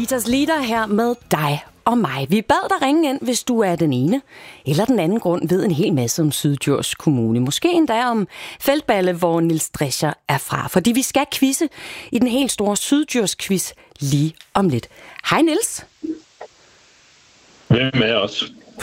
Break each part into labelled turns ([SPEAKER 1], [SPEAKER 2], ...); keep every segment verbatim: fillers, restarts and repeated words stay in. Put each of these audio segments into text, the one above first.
[SPEAKER 1] Vitas Leader her med dig og mig. Vi bad dig ringe ind, hvis du er den ene eller den anden grund ved en hel masse om Syddjurs Kommune. Måske endda om Feldballe, hvor Niels Drescher er fra. Fordi vi skal quizze i den helt store Syddjurs quiz lige om lidt. Hej Niels.
[SPEAKER 2] Hvem er os?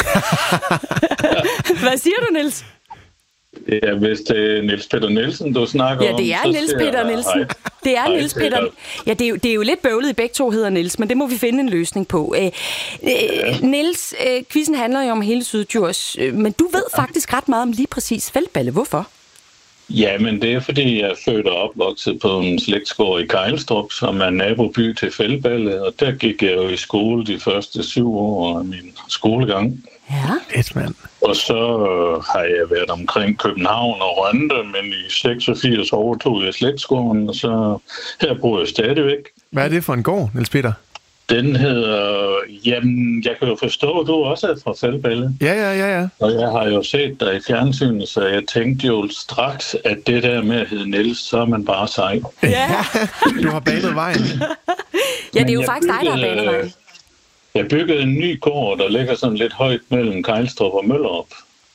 [SPEAKER 1] Hvad siger du, Niels?
[SPEAKER 2] Ja, hvis det er Niels Peter Nielsen, du snakker om...
[SPEAKER 1] Ja, det er Niels Peter
[SPEAKER 2] jeg,
[SPEAKER 1] Nielsen.
[SPEAKER 2] hej.
[SPEAKER 1] Det er
[SPEAKER 2] Hej,
[SPEAKER 1] Niels Peter.
[SPEAKER 2] Peter.
[SPEAKER 1] Ja, det er, jo, det er jo lidt bøvlet, i begge to hedder Niels, men det må vi finde en løsning på. Øh, øh, Niels, øh, quizzen handler jo om hele Syddjurs, øh, men du ved faktisk ret meget om lige præcis Feldballe. Hvorfor?
[SPEAKER 2] Ja, men det er fordi, jeg er født og opvokset på en slægtsgård i Kejlstrup, som er naboby til Feldballe, og der gik jeg jo i skole de første syv år af min skolegang.
[SPEAKER 1] Ja.
[SPEAKER 3] Et mand.
[SPEAKER 2] Og så øh, har jeg været omkring København og Rønde, men i seksogfirs overtog jeg slægtsgården, og så her bor jeg stadigvæk.
[SPEAKER 3] Hvad er det for en gård, Niels Peter?
[SPEAKER 2] Den hedder... Jamen, jeg kan jo forstå, at du også er fra Feldballe.
[SPEAKER 3] Ja, ja, ja, ja.
[SPEAKER 2] Og jeg har jo set dig i fjernsynet, så jeg tænkte jo straks, at det der med at hedde Niels, så er man bare sej.
[SPEAKER 1] Ja.
[SPEAKER 3] Du har banet vejen.
[SPEAKER 1] Ja, det er jo
[SPEAKER 2] jeg
[SPEAKER 1] faktisk dig, der har
[SPEAKER 2] byggede,
[SPEAKER 1] banet vejen.
[SPEAKER 2] Jeg byggede en ny gård, der ligger sådan lidt højt mellem Kejlstrup og Møllerup.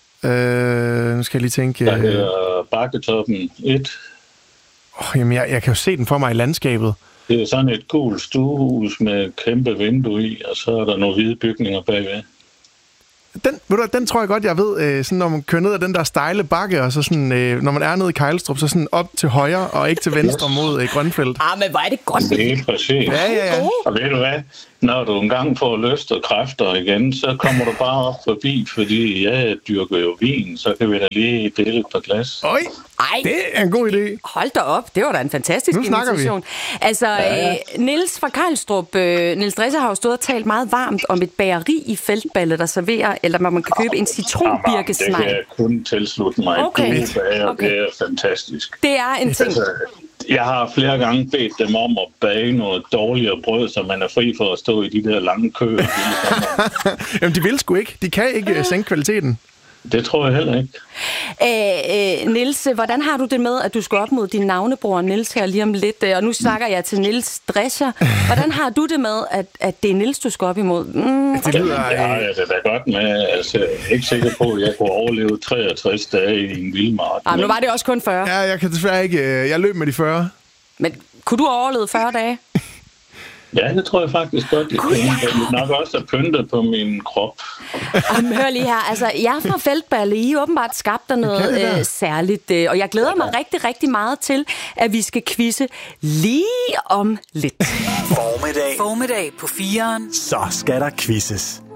[SPEAKER 3] Øh, nu skal jeg lige tænke...
[SPEAKER 2] Der
[SPEAKER 3] Øh,
[SPEAKER 2] hedder Bakketoppen et.
[SPEAKER 3] oh, jamen, jeg, jeg kan jo se den for mig i landskabet.
[SPEAKER 2] Det er sådan et gult stuehus med kæmpe vindue i, og så er der nogle hvide bygninger bagved.
[SPEAKER 3] Den, ved du, den tror jeg godt, jeg ved, øh, sådan, når man kører ned ad den der stejle bakke, og så sådan, øh, når man er nede i Kejlstrup, så sådan op til højre og ikke til venstre mod øh, Grønfeldt.
[SPEAKER 1] Ah, men hvor er det godt.
[SPEAKER 2] Det er præcis.
[SPEAKER 3] Ja, ja, ja.
[SPEAKER 2] Og ved du hvad? Når du engang får lyst og kræfter igen, så kommer du bare op forbi, fordi jeg dyrker jo vin, så kan vi da lige dele et par glas.
[SPEAKER 3] Øj,
[SPEAKER 1] Ej,
[SPEAKER 3] det er en god idé.
[SPEAKER 1] hold da op. Det var da en fantastisk
[SPEAKER 3] Nu snakker vi.
[SPEAKER 1] invitation. Altså,
[SPEAKER 2] Ja.
[SPEAKER 1] øh, Niels fra Kejlstrup, øh, Niels Drescher har jo stået og talt meget varmt om et bageri i Feldballe, der serverer, eller hvor man kan købe en
[SPEAKER 2] Det
[SPEAKER 1] citronbirkesnegl.
[SPEAKER 2] kan jeg kun tilslutte mig.
[SPEAKER 1] Okay.
[SPEAKER 2] Du bager,
[SPEAKER 1] Okay.
[SPEAKER 2] det er fantastisk.
[SPEAKER 1] Det er en ting.
[SPEAKER 2] Altså, jeg har flere gange bedt dem om at bage noget dårligere brød, så man er fri for at stå i de der lange køer.
[SPEAKER 3] Jamen, de vil sgu ikke. De kan ikke øh, sænke kvaliteten.
[SPEAKER 2] Det tror jeg heller ikke.
[SPEAKER 1] Æh, øh, Niels, hvordan har du det med, at du skal op mod din navnebror Niels her lige om lidt? Og nu snakker jeg til Niels Drescher. Hvordan har du det med, at, at det er Niels, du skal op imod? Mm,
[SPEAKER 3] Det lyder...
[SPEAKER 2] Det har
[SPEAKER 3] Øh,
[SPEAKER 2] jeg det da godt med. Altså, jeg er ikke sikker på, at jeg kunne overleve treogtres dage i en vildmark.
[SPEAKER 1] ah, nu var det også kun fyrre.
[SPEAKER 3] ja, jeg kan desværre ikke... Øh, jeg løb med de fyrre.
[SPEAKER 1] Men kunne du overleve fyrre dage?
[SPEAKER 2] Ja, det tror jeg faktisk godt, jeg kunne. Jeg vil nok også have pyntet på min krop.
[SPEAKER 1] Jamen, hør lige her. Altså, jeg er fra Feldballe. I er åbenbart skabt der noget
[SPEAKER 3] kan det der.
[SPEAKER 1] øh, særligt. Øh, og jeg glæder mig rigtig, rigtig meget til, at vi skal quizze lige om lidt.
[SPEAKER 4] Formiddag. Formiddag på fireren. Så skal der quizzes.